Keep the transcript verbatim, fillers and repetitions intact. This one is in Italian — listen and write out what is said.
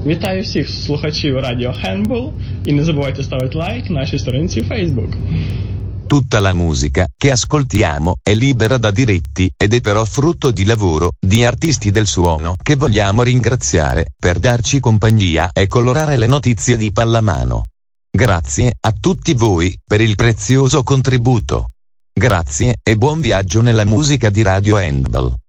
Вітаю всіх слухачів Радіо Handball і не забувайте ставити лайк нашій сторінці Facebook. Tutta la musica che ascoltiamo è libera da diritti ed è però frutto di lavoro di artisti del suono che vogliamo ringraziare per darci compagnia e colorare le notizie di pallamano. Grazie a tutti voi per il prezioso contributo. Grazie e buon viaggio nella musica di Radio Handball.